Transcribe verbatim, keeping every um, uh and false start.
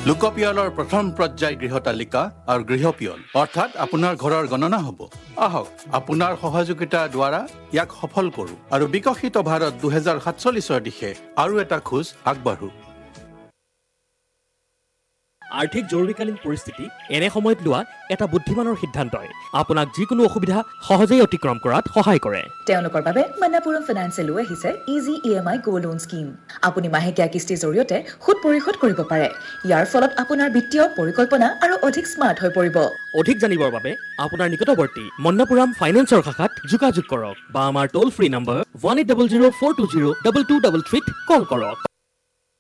লোকপিয়লৰ প্ৰথম পৰ্যায় গৃহতালিকা আৰু গৃহপিয়ল অৰ্থাৎ আপোনাৰ ঘৰৰ গণনা হ'ব। আহক আপোনাৰ সহযোগিতাৰ দ্বাৰা ইয়াক সফল কৰোঁ আৰু বিকশিত ভাৰত দুহেজাৰ সাতচল্লিছৰ দিশে আৰু এটা খোজ আগবাঢ়ো। আৰ্থিক জৰুৰীকালীন পৰিস্থিতি এনে সময়ত লোৱা এটা বুদ্ধিমানৰ সিদ্ধান্তই আপোনাক যিকোনো অসুবিধা সহজেই অতিক্ৰম কৰাত সহায় কৰে। তেওঁলোকৰ বাবে মন্নাপুৰম ফাইনেন্সে লৈ আহিছে ইজি ই এম আই গ'ল্ড লোন স্কিম। আপুনি মাহেকীয়া কিস্তিৰ জৰিয়তে সুদ পৰিশোধ কৰিব পাৰে। ইয়াৰ ফলত আপোনাৰ বিত্তীয় পৰিকল্পনা আৰু অধিক স্মাৰ্ট হৈ পৰিব। অধিক জানিবৰ বাবে আপোনাৰ নিকটৱৰ্তী মন্নাপুৰম ফাইনেন্সৰ শাখাত যোগাযোগ কৰক বা আমাৰ টোল free number one eight zero' zero' four two zero' double two double থ্ৰীত কল কৰক।